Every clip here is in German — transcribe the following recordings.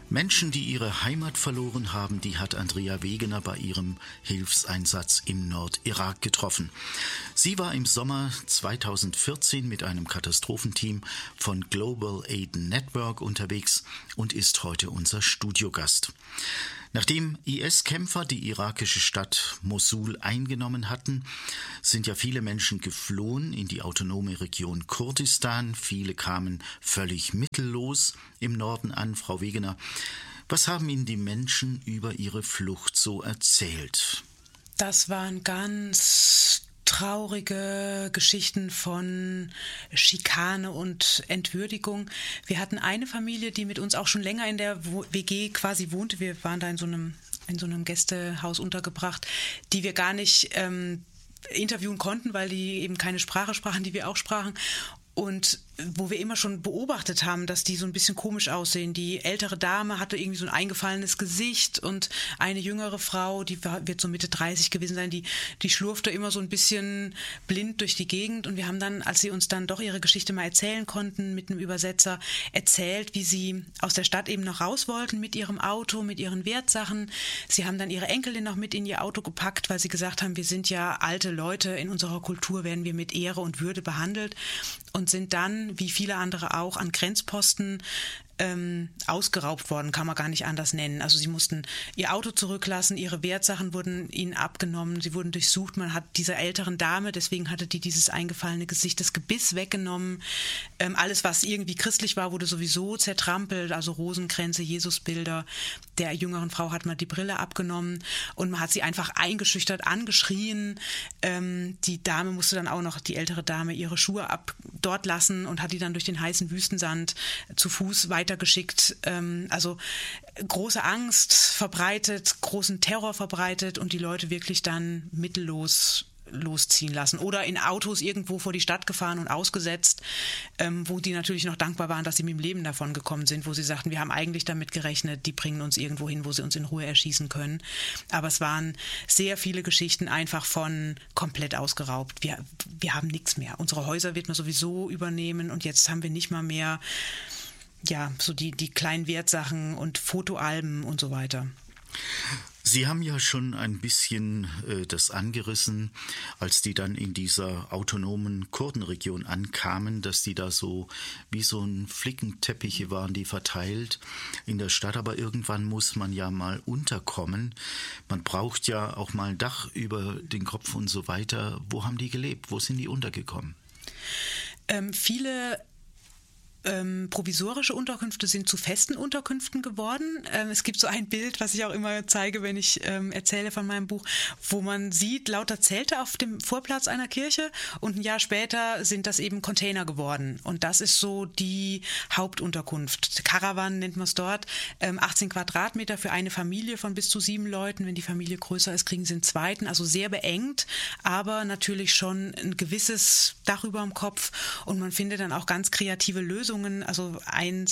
Menschen, die ihre Heimat verloren haben, die hat Andrea Wegener bei ihrem Hilfseinsatz im Nordirak getroffen. Sie war im Sommer 2014 mit einem Katastrophenteam von Global Aid Network unterwegs und ist heute unser Studiogast. Nachdem IS-Kämpfer die irakische Stadt Mosul eingenommen hatten, sind ja viele Menschen geflohen in die autonome Region Kurdistan. Viele kamen völlig mittellos im Norden an. Frau Wegener, was haben Ihnen die Menschen über ihre Flucht so erzählt? Das waren ganz traurige Geschichten von Schikane und Entwürdigung. Wir hatten eine Familie, die mit uns auch schon länger in der WG quasi wohnte. Wir waren da in so einem Gästehaus untergebracht, die wir gar nicht interviewen konnten, weil die eben keine Sprache sprachen, die wir auch sprachen. Und wo wir immer schon beobachtet haben, dass die so ein bisschen komisch aussehen. Die ältere Dame hatte irgendwie so ein eingefallenes Gesicht und eine jüngere Frau, wird so Mitte 30 gewesen sein, die schlurfte immer so ein bisschen blind durch die Gegend. Und wir haben dann, als sie uns dann doch ihre Geschichte mal erzählen konnten, mit einem Übersetzer erzählt, wie sie aus der Stadt eben noch raus wollten mit ihrem Auto, mit ihren Wertsachen. Sie haben dann ihre Enkelin noch mit in ihr Auto gepackt, weil sie gesagt haben, wir sind ja alte Leute, in unserer Kultur werden wir mit Ehre und Würde behandelt, und sind dann, wie viele andere auch, an Grenzposten ausgeraubt worden, kann man gar nicht anders nennen. Also sie mussten ihr Auto zurücklassen, ihre Wertsachen wurden ihnen abgenommen, sie wurden durchsucht, man hat dieser älteren Dame, deswegen hatte die dieses eingefallene Gesicht, das Gebiss weggenommen. Alles, was irgendwie christlich war, wurde sowieso zertrampelt, also Rosenkränze, Jesusbilder. Der jüngeren Frau hat man die Brille abgenommen und man hat sie einfach eingeschüchtert, angeschrien. Die Dame musste dann auch noch, die ältere Dame, ihre Schuhe dort lassen und hat die dann durch den heißen Wüstensand zu Fuß weitergeschickt. Also große Angst verbreitet, großen Terror verbreitet und die Leute wirklich dann mittellos losziehen lassen oder in Autos irgendwo vor die Stadt gefahren und ausgesetzt, wo die natürlich noch dankbar waren, dass sie mit dem Leben davon gekommen sind, wo sie sagten, wir haben eigentlich damit gerechnet, die bringen uns irgendwo hin, wo sie uns in Ruhe erschießen können. Aber es waren sehr viele Geschichten einfach von komplett ausgeraubt. Wir haben nichts mehr. Unsere Häuser wird man sowieso übernehmen und jetzt haben wir nicht mal mehr so die kleinen Wertsachen und Fotoalben und so weiter. Sie haben ja schon ein bisschen das angerissen, als die dann in dieser autonomen Kurdenregion ankamen, dass die da so wie so ein Flickenteppiche waren, die verteilt in der Stadt. Aber irgendwann muss man ja mal unterkommen. Man braucht ja auch mal ein Dach über den Kopf und so weiter. Wo haben die gelebt? Wo sind die untergekommen? Viele provisorische Unterkünfte sind zu festen Unterkünften geworden. Es gibt so ein Bild, was ich auch immer zeige, wenn ich erzähle von meinem Buch, wo man sieht lauter Zelte auf dem Vorplatz einer Kirche und ein Jahr später sind das eben Container geworden. Und das ist so die Hauptunterkunft. Caravan nennt man es dort. 18 Quadratmeter für eine Familie von bis zu 7 Leuten. Wenn die Familie größer ist, kriegen sie einen zweiten. Also sehr beengt, aber natürlich schon ein gewisses Dach über dem Kopf. Und man findet dann auch ganz kreative Lösungen. Also haben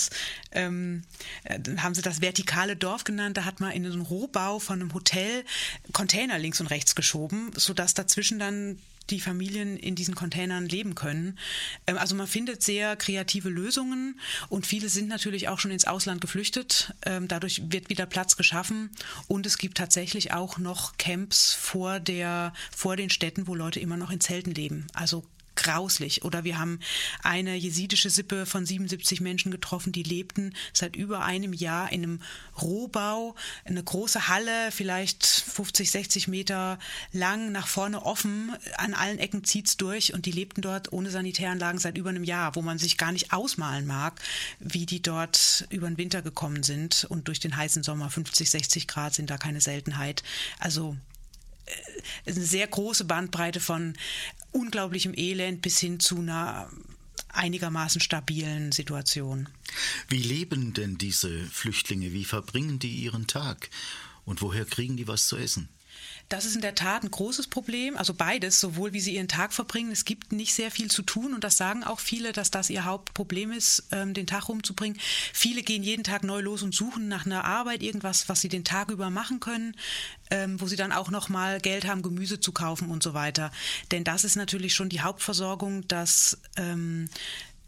sie das vertikale Dorf genannt, da hat man in einen Rohbau von einem Hotel Container links und rechts geschoben, sodass dazwischen dann die Familien in diesen Containern leben können. Also man findet sehr kreative Lösungen und viele sind natürlich auch schon ins Ausland geflüchtet. Dadurch wird wieder Platz geschaffen und es gibt tatsächlich auch noch Camps vor den Städten, wo Leute immer noch in Zelten leben. Also grauslich. Oder wir haben eine jesidische Sippe von 77 Menschen getroffen, die lebten seit über einem Jahr in einem Rohbau, eine große Halle, vielleicht 50, 60 Meter lang, nach vorne offen, an allen Ecken zieht's durch und die lebten dort ohne Sanitäranlagen seit über einem Jahr, wo man sich gar nicht ausmalen mag, wie die dort über den Winter gekommen sind und durch den heißen Sommer 50, 60 Grad sind da keine Seltenheit. Also eine sehr große Bandbreite von unglaublichem Elend bis hin zu einer einigermaßen stabilen Situation. Wie leben denn diese Flüchtlinge? Wie verbringen die ihren Tag? Und woher kriegen die was zu essen? Das ist in der Tat ein großes Problem, also beides, sowohl wie sie ihren Tag verbringen. Es gibt nicht sehr viel zu tun und das sagen auch viele, dass das ihr Hauptproblem ist, den Tag rumzubringen. Viele gehen jeden Tag neu los und suchen nach einer Arbeit, irgendwas, was sie den Tag über machen können, wo sie dann auch noch mal Geld haben, Gemüse zu kaufen und so weiter. Denn das ist natürlich schon die Hauptversorgung, dass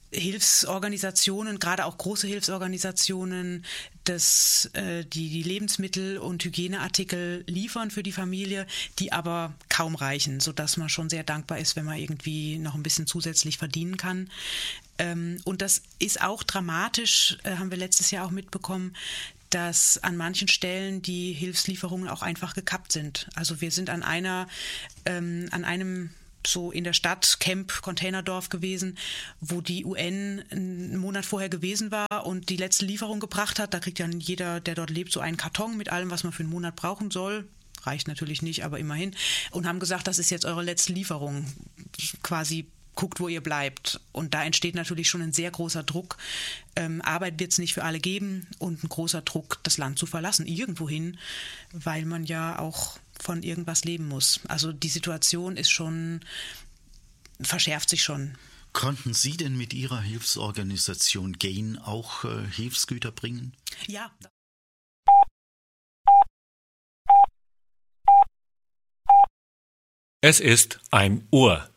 Hilfsorganisationen, gerade auch große Hilfsorganisationen, die Lebensmittel und Hygieneartikel liefern für die Familie, die aber kaum reichen, sodass man schon sehr dankbar ist, wenn man irgendwie noch ein bisschen zusätzlich verdienen kann. Und das ist auch dramatisch, haben wir letztes Jahr auch mitbekommen, dass an manchen Stellen die Hilfslieferungen auch einfach gekappt sind. Also wir sind an einem so in der Stadt Camp Containerdorf gewesen, wo die UN einen Monat vorher gewesen war und die letzte Lieferung gebracht hat. Da kriegt ja jeder, der dort lebt, so einen Karton mit allem, was man für einen Monat brauchen soll. Reicht natürlich nicht, aber immerhin. Und haben gesagt, das ist jetzt eure letzte Lieferung. Quasi guckt, wo ihr bleibt. Und da entsteht natürlich schon ein sehr großer Druck. Arbeit wird es nicht für alle geben und ein großer Druck, das Land zu verlassen, irgendwohin, weil man ja auch von irgendwas leben muss. Also die Situation ist schon, verschärft sich schon. Konnten Sie denn mit Ihrer Hilfsorganisation GAIN auch Hilfsgüter bringen? Ja. Es ist 1 Uhr.